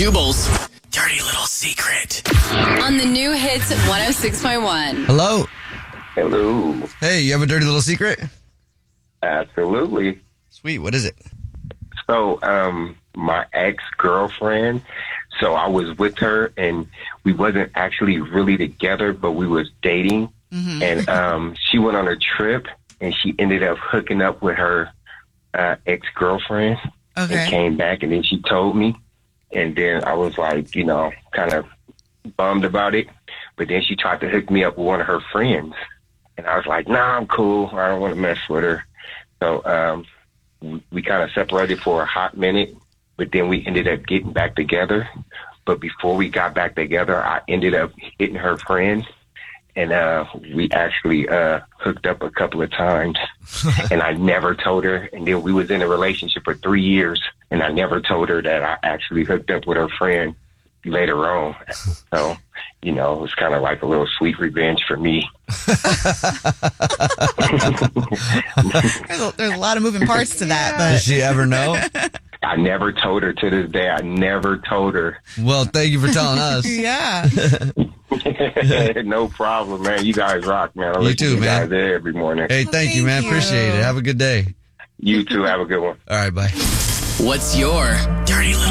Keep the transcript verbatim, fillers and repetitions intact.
Jubal's dirty little secret. On the new hits one oh six point one. Hello. Hello. Hey, you have a dirty little secret? Absolutely. Sweet. What is it? So, um, my ex-girlfriend, so I was with her, and we wasn't actually really together, but we was dating. Mm-hmm. And um, she went on a trip, and she ended up hooking up with her uh, ex-girlfriend. Okay. And came back, and then she told me. And then I was like, you know, kind of bummed about it. But then she tried to hook me up with one of her friends. And I was like, nah, I'm cool. I don't want to mess with her. So um, we, we kind of separated for a hot minute. But then we ended up getting back together. But before we got back together, I ended up hitting her friend. And uh, we actually uh, hooked up a couple of times. And I never told her. And then we was in a relationship for three years. And I never told her that I actually hooked up with her friend later on. So, you know, it was kind of like a little sweet revenge for me. there's, a, there's a lot of moving parts to that. But Does she ever know? I never told her to this day. I never told her. Well, thank you for telling us. Yeah. No problem, man. You guys rock, man. I You listen too, to you man. guys every morning. Hey, thank, Thank you, man. you. Appreciate it. Have a good day. You too. Have a good one. All right, bye. What's your dirty little